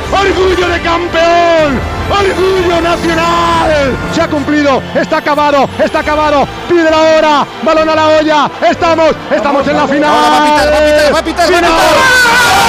orgullo de campeón, orgullo nacional. Se ha cumplido, está acabado, pide la hora, balón a la olla, estamos en la final. Va a pitar.